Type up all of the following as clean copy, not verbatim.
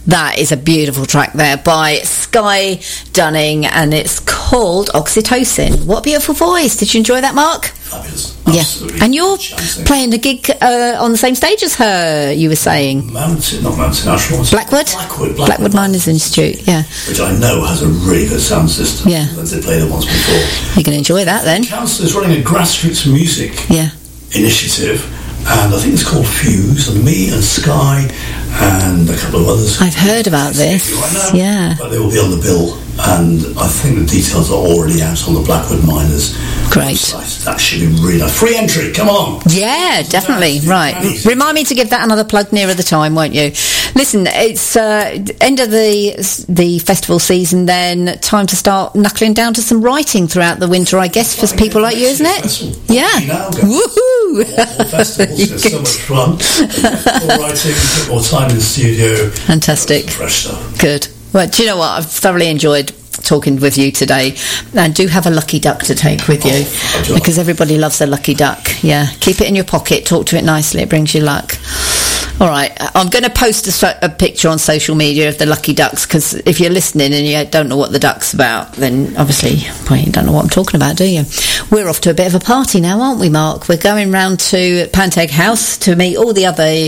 That is a beautiful track there by Sky Dunning, and it's called Oxytocin. What a beautiful voice. Did you enjoy that, Mark? Fabulous. Yeah. Absolutely. And you're Chancing. playing a gig on the same stage as her, you were saying. Not Mountain Ash. Blackwood Miners Institute, yeah. Which I know has a really good sound system. Yeah. They played it once before. You're going to enjoy that then. The council is running a grassroots music initiative, and I think it's called Fuse, and me and Sky and a couple of others. I've heard about this. Right now, yeah. But they will be on the bill, and I think the details are already out on the Blackwood Miners website. That should be really nice. Free entry, come on. Yeah, definitely. Right. Remind me to give that another plug nearer the time, won't you? Listen, it's end of the festival season then. Time to start knuckling down to some writing throughout the winter, I guess, for people like you, isn't it? Yeah. Woohoo! Festivals, it's so much fun. More writing, a bit more time in the studio. Fantastic. Fresh stuff. Good. Well, do you know what? I've thoroughly enjoyed talking with you today, and do have a lucky duck to take with you, because everybody loves a lucky duck. Yeah, keep it in your pocket, talk to it nicely, it brings you luck. All right, I'm going to post a picture on social media of the lucky ducks, because if you're listening and you don't know what the duck's about, then obviously you don't know what I'm talking about, do you? We're off to a bit of a party now, aren't we, Mark? We're going round to Panteg House to meet all the other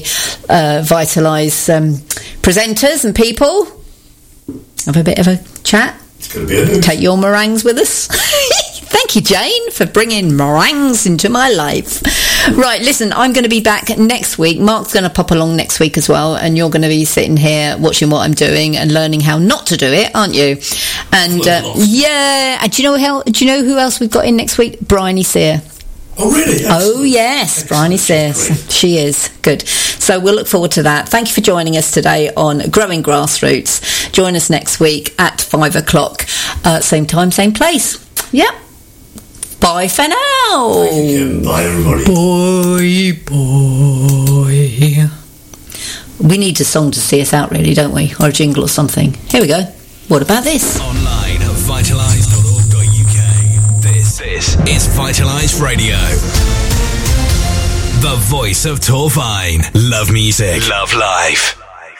Vitalise presenters and people, have a bit of a chat. It's going to be a hoot. Take your meringues with us. Thank you, Jane, for bringing meringues into my life. Right, listen, I'm going to be back next week. Mark's going to pop along next week as well, and you're going to be sitting here watching what I'm doing and learning how not to do it, aren't you? And yeah, and do you know who else we've got in next week? Bryony Sear. Oh, really? Excellent. Oh, yes, Bryony Sear. She is. Good. So we'll look forward to that. Thank you for joining us today on Growing Grassroots. Join us next week at 5 o'clock. Same time, same place. Yep. Bye for now. Thank you. Bye, everybody. Bye. We need a song to see us out, really, don't we? Or a jingle or something. Here we go. What about this? Online at vitalise.org.uk. This is Vitalise Radio. The voice of Torfine. Love music. Love life.